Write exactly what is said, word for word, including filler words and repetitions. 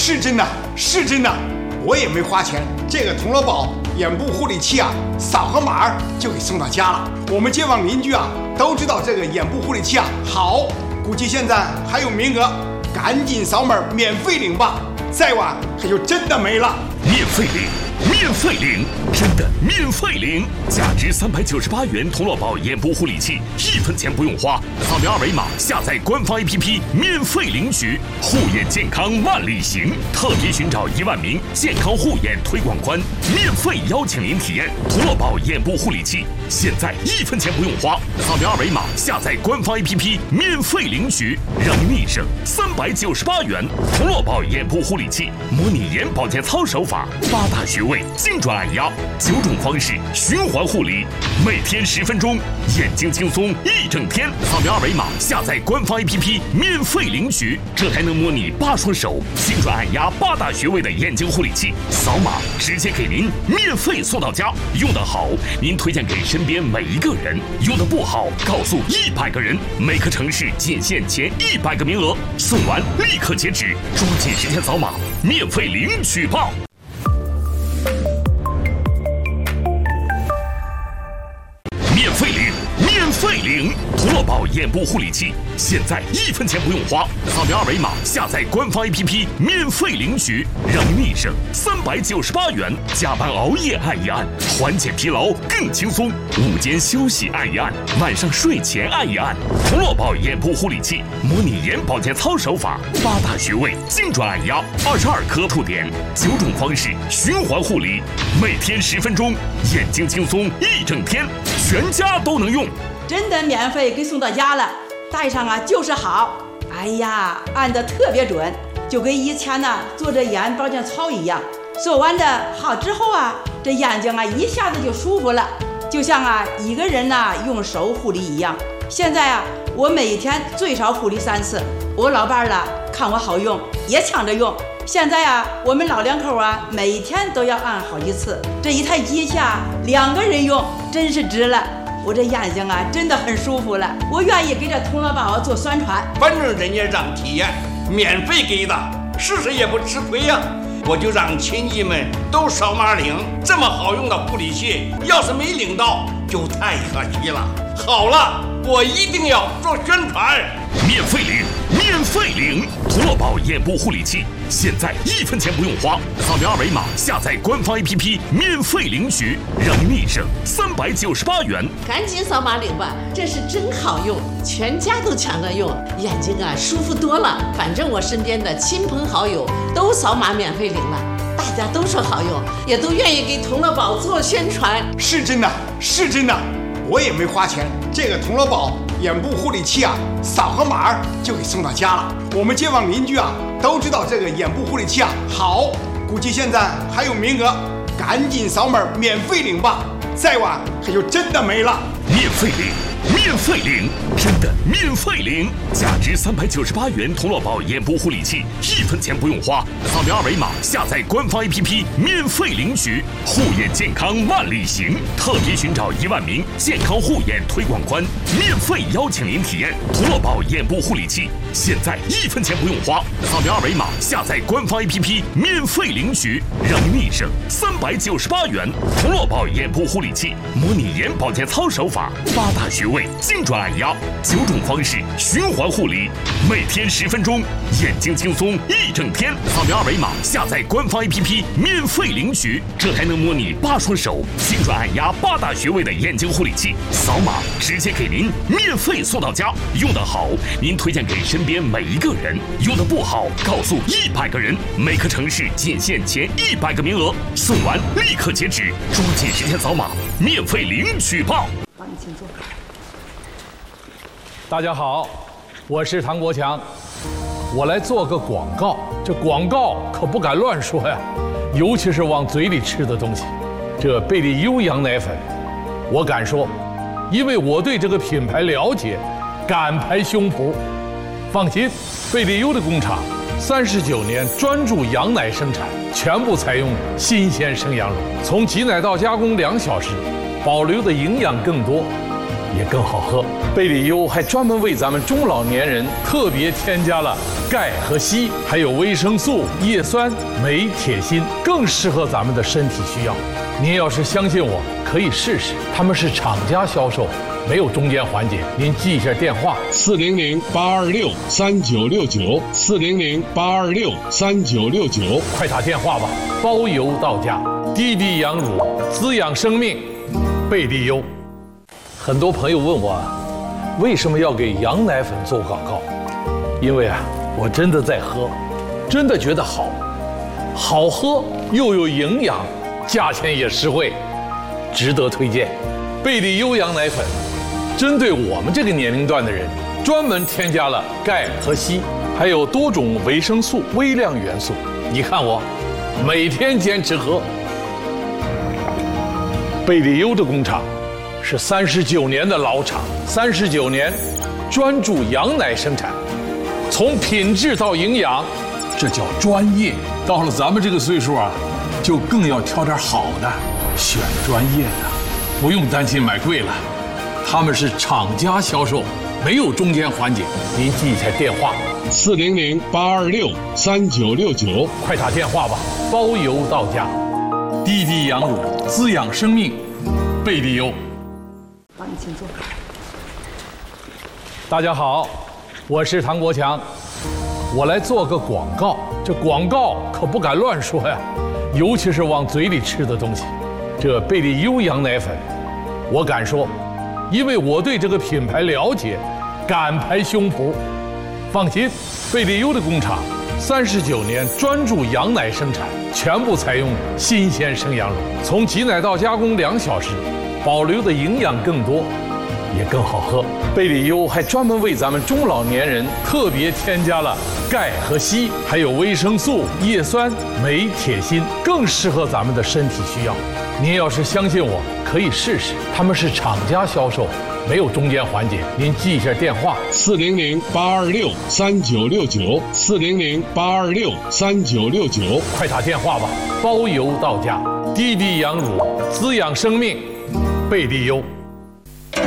是真的，是真的，我也没花钱。这个铜锣宝眼部护理器啊，扫个码儿就给送到家了。我们街坊邻居啊都知道这个眼部护理器啊好，估计现在还有名额，赶紧扫码免费领吧，再晚可就真的没了。 免费领，免费领，真的免费领！价值三百九十八元铜锣宝眼部护理器，一分钱不用花，扫描二维码，下载官方 A P P， 免费领取。护眼健康万里行，特别寻找一万名健康护眼推广官，免费邀请您体验铜锣宝眼部护理器。现在一分钱不用花，扫描二维码，下载官方 A P P， 免费领取，让您立省三百九十八元。铜锣宝眼部护理器，模拟眼保健操手法。八大穴位精准按压，九种方式循环护理，每天十分钟，眼睛轻松一整天。扫描二维码，下载官方 A P P， 免费领取，这还能模拟八双手精准按压八大穴位的眼睛护理器，扫码直接给您免费送到家。用得好，您推荐给身边每一个人；用得不好，告诉一百个人。每个城市仅限前一百个名额，送完立刻截止，抓紧时间扫码，免费领取吧。免费领，免费领！铜锣宝眼部护理器，现在一分钱不用花，扫描二维码，下载官方 A P P， 免费领取，让您立省三百九十八元。加班熬夜按一按，缓解疲劳更轻松；午间休息按一按，晚上睡前按一按。铜锣宝眼部护理器，模拟眼保健操手法，八大穴位精准按压，二十二颗触点，九种方式循环护理，每天十分钟，眼睛轻松一整天，全家都能用。 真的免费给送到家了，戴上啊就是好。哎呀，按得特别准，就跟以前呢做这眼保健操一样。做完的好之后啊，这眼睛啊一下子就舒服了，就像啊一个人呢用手护理一样。现在啊，我每天最少护理三次。我老伴儿了看我好用，也抢着用。现在啊，我们老两口啊，每天都要按好几次。这一台机器啊，两个人用真是值了。我这眼睛啊，真的很舒服了。我愿意给这铜锣宝做宣传， 反正人家让体验，免费给的，试试也不吃亏呀。我就让亲戚们都扫码领，这么好用的护理器，要是没领到，就太可惜了。好了，我一定要做宣传。 免费领，免费领！铜锣宝眼部护理器，现在一分钱不用花，扫描二维码，下载官方 A P P， 免费领取，让您立省三百九十八元。 赶紧扫码领吧，这是真好用，全家都抢着用，眼睛啊舒服多了。反正我身边的亲朋好友都扫码免费领了，大家都说好用，也都愿意给铜锣宝做宣传。 是真的，是真的，我也没花钱。这个铜锣宝眼部护理器啊，扫个码儿就给送到家了。我们街坊邻居啊都知道这个眼部护理器啊好，估计现在还有名额，赶紧扫码免费领吧，再晚可就真的没了。 免费领，免费领，真的免费领！价值三百九十八元铜锣宝眼部护理器，一分钱不用花，扫描二维码，下载官方 A P P， 免费领取。护眼健康万里行，特别寻找一万名健康护眼推广官，免费邀请您体验铜锣宝眼部护理器。现在一分钱不用花，扫描二维码，下载官方 A P P， 免费领取，让您立省三百九十八元。铜锣宝眼部护理器，模拟眼保健操手法，八大穴位精准按压，九种方式循环护理，每天十分钟，眼睛轻松一整天。扫描二维码，下载官方 A P P， 免费领取，这还能模拟八双手精准按压八大穴位的眼睛护理器，扫码直接给您免费送到家。用得好，您推荐给身边每一个人；用得不好，告诉一百个人。每个城市仅限前一百个名额，送完立刻截止，抓紧时间扫码，免费领取吧。 帮你请坐。 大家好，我是唐国强，我来做个广告。这广告可不敢乱说呀，尤其是往嘴里吃的东西。这贝利优羊奶粉，我敢说，因为我对这个品牌了解，敢拍胸脯。放心，贝利优的工厂三十九年专注羊奶生产，全部采用新鲜生羊乳，从挤奶到加工两小时，保留的营养更多。 也更好喝。贝里优还专门为咱们中老年人特别添加了钙和硒，还有维生素、叶酸、镁、铁、锌，更适合咱们的身体需要。您要是相信我，可以试试。他们是厂家销售，没有中间环节。您记一下电话： 四零零八二六三九六九，四零零八二六三九六九， 快打电话吧，包邮到家。滴滴羊乳，滋养生命，贝利优。很多朋友问我，为什么要给羊奶粉做广告？因为啊，我真的在喝，真的觉得好，好喝又有营养，价钱也实惠，值得推荐。贝利优羊奶粉，针对我们这个年龄段的人，专门添加了钙和硒，还有多种维生素、微量元素。你看我，每天坚持喝。贝利优的工厂是三十九年的老厂，三十九年专注羊奶生产，从品质到营养，这叫专业。到了咱们这个岁数啊，就更要挑点好的，选专业的，不用担心买贵了。他们是厂家销售，没有中间环节。您记一下电话： 四零零八二六三九六九， 快打电话吧，包邮到家。滴滴羊乳，滋养生命，贝利优。 帮你请坐。 大家好，我是唐国强，我来做个广告。这广告可不敢乱说呀，尤其是往嘴里吃的东西。这贝利优羊奶粉，我敢说，因为我对这个品牌了解，敢拍胸脯。放心，贝利优的工厂三十九年专注羊奶生产，全部采用新鲜生羊乳，从挤奶到加工两小时，保留的营养更多，也更好喝。贝利优还专门为咱们中老年人特别添加了钙和硒，还有维生素、叶酸、镁、铁、锌，更适合咱们的身体需要。您要是相信我，可以试试。他们是厂家销售，没有中间环节。您记一下电话： 四零零八二六三九六九，四零零八二六三九六九， 快打电话吧，包邮到家。滴滴羊乳，滋养生命，贝利优。